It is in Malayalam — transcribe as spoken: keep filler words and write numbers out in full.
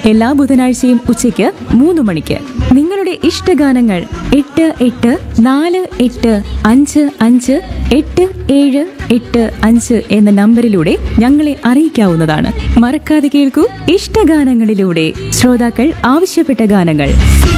എല്ലാ ബുധനാഴ്ചയും ഉച്ചയ്ക്ക് മൂന്ന് മണിക്ക്. നിങ്ങളുടെ ഇഷ്ടഗാനങ്ങൾ എട്ട് എട്ട് നാല് എട്ട് അഞ്ച് അഞ്ച് എട്ട് ഏഴ് എട്ട് അഞ്ച് എന്ന നമ്പറിലൂടെ ഞങ്ങളെ അറിയിക്കാവുന്നതാണ്. മറക്കാതെ കേൾക്കൂ ഇഷ്ടഗാനങ്ങളിലൂടെ ശ്രോതാക്കൾ ആവശ്യപ്പെട്ട ഗാനങ്ങൾ.